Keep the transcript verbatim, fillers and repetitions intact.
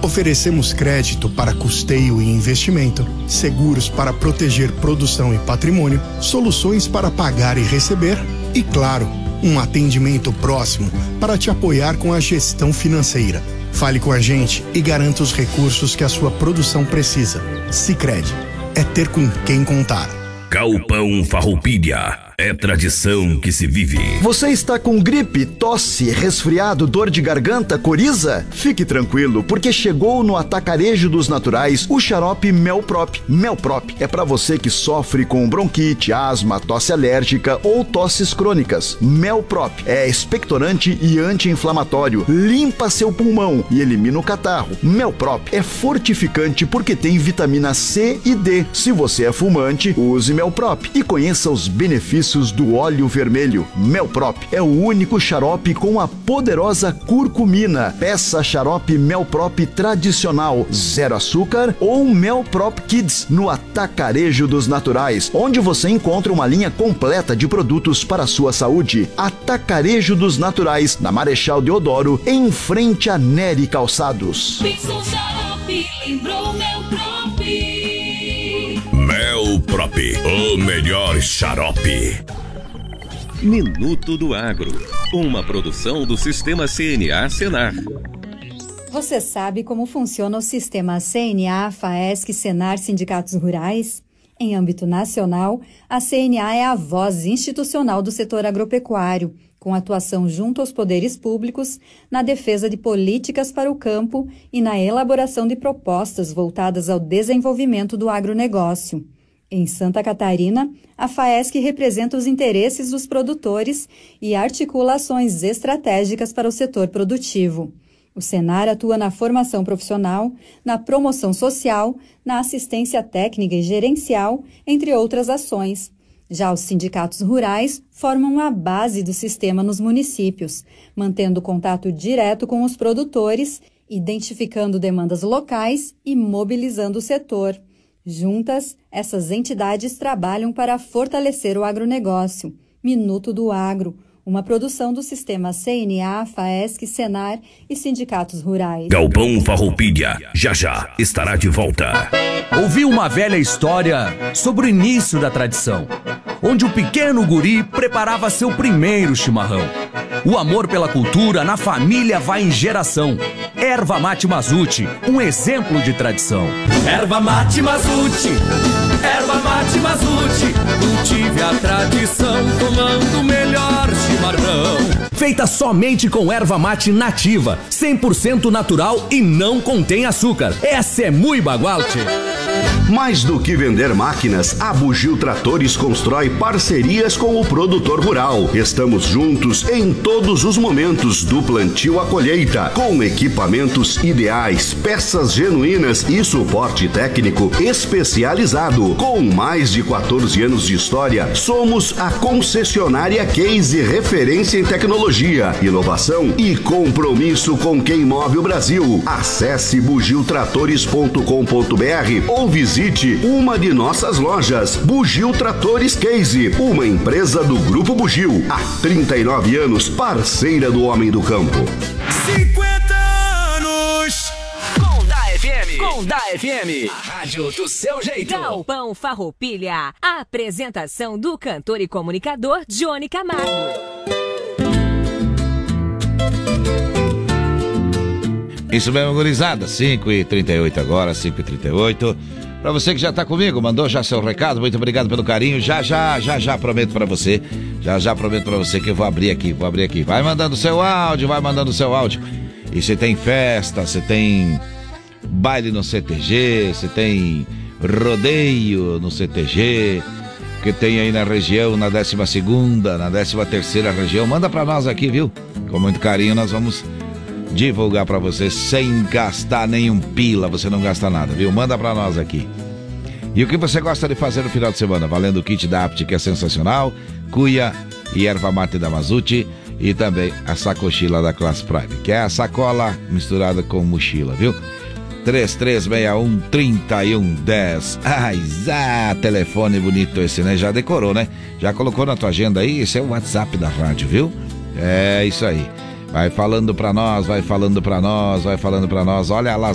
Oferecemos crédito para custeio e investimento, seguros para proteger produção e patrimônio, soluções para pagar e receber e, claro, um atendimento próximo para te apoiar com a gestão financeira. Fale com a gente e garanta os recursos que a sua produção precisa. Sicredi, é ter com quem contar. Galpão Farroupilha, é tradição que se vive. Você está com gripe, tosse, resfriado, dor de garganta, coriza? Fique tranquilo, porque chegou no Atacarejo dos Naturais o xarope Melprop. Melprop é para você que sofre com bronquite, asma, tosse alérgica ou tosses crônicas. Melprop é expectorante e anti-inflamatório, limpa seu pulmão e elimina o catarro. Melprop é fortificante porque tem vitamina C e D. Se você é fumante, use Melprop e conheça os benefícios do óleo vermelho. Melprop é o único xarope com a poderosa curcumina. Peça xarope Melprop tradicional, zero açúcar ou Melprop Kids no Atacarejo dos Naturais, onde você encontra uma linha completa de produtos para a sua saúde. Atacarejo dos Naturais, na Marechal Deodoro, em frente a Nery Calçados. Pensou xarope, lembrou Melprop. Melprop, o melhor xarope. Minuto do Agro, uma produção do Sistema C N A Senar. Você sabe como funciona o sistema C N A, FAESC, Senar, Sindicatos Rurais? Em âmbito nacional, a C N A é a voz institucional do setor agropecuário, com atuação junto aos poderes públicos na defesa de políticas para o campo e na elaboração de propostas voltadas ao desenvolvimento do agronegócio. Em Santa Catarina, a FAESC representa os interesses dos produtores e articula ações estratégicas para o setor produtivo. O Senar atua na formação profissional, na promoção social, na assistência técnica e gerencial, entre outras ações. Já os sindicatos rurais formam a base do sistema nos municípios, mantendo contato direto com os produtores, identificando demandas locais e mobilizando o setor. Juntas, essas entidades trabalham para fortalecer o agronegócio. Minuto do Agro, uma produção do Sistema C N A, FAESC, Senar e Sindicatos Rurais. Galpão Farroupilha, já já estará de volta. Ouvi uma velha história sobre o início da tradição, onde o pequeno guri preparava seu primeiro chimarrão. O amor pela cultura na família vai em geração. Erva Mate Mazuti, um exemplo de tradição. Erva Mate Mazuti, Erva Mate Mazuti, cultive a tradição tomando o melhor chimarrão. Feita somente com erva mate nativa, cem por cento natural e não contém açúcar. Essa é muito bagualte. Mais do que vender máquinas, a Bugio Tratores constrói parcerias com o produtor rural. Estamos juntos em todos os momentos, do plantio à colheita, com equipamentos ideais, peças genuínas e suporte técnico especializado. Com mais de quatorze anos de história, somos a concessionária Case, referência em tecnologia, inovação e compromisso com quem move o Brasil. Acesse bugio tratores ponto com ponto br ou visite uma de nossas lojas. Bugio Tratores Case, uma empresa do Grupo Bugio, há trinta e nove anos, parceira do homem do campo. cinquenta anos com da F M. Com da F M. A rádio do seu jeito. Galpão Farroupilha. A apresentação do cantor e comunicador Johnny Camargo. Isso mesmo, gurizada. cinco e trinta e oito agora, cinco e trinta e oito. Pra você que já tá comigo, mandou já seu recado, muito obrigado pelo carinho. Já, já, já, já prometo pra você. Já, já prometo pra você que eu vou abrir aqui, vou abrir aqui. Vai mandando seu áudio, vai mandando seu áudio. E você tem festa, você tem baile no C T G, você tem rodeio no C T G, que tem aí na região, na décima segunda, na décima terceira região. Manda pra nós aqui, viu? Com muito carinho nós vamos divulgar pra você sem gastar nenhum pila, você não gasta nada, viu? Manda pra nós aqui. E o que você gosta de fazer no final de semana? Valendo o kit da Apt, que é sensacional, cuia e erva mate da Mazuti, e também a sacochila da Class Prime, que é a sacola misturada com mochila, viu? três três seis um, três um um zero. Ai, ah, telefone bonito esse, né? Já decorou, né? Já colocou na tua agenda aí? Esse é o WhatsApp da rádio, viu? É isso aí. Vai falando pra nós, vai falando pra nós, vai falando pra nós. Olha a